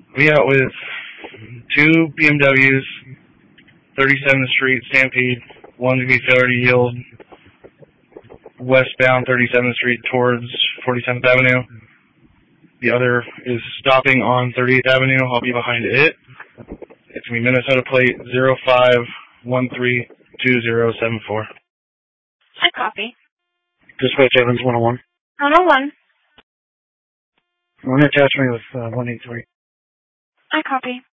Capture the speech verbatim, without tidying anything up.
We out with two B M Ws, thirty-seventh Street, Stampede. One to be failure to yield westbound thirty-seventh Street towards forty-seventh Avenue. The other is stopping on thirtieth Avenue. I'll be behind it. It's going to be Minnesota plate zero five one three two zero seven four. I copy. Dispatch Evans one oh one. one oh one. One attach me with uh, one eight three. I copy.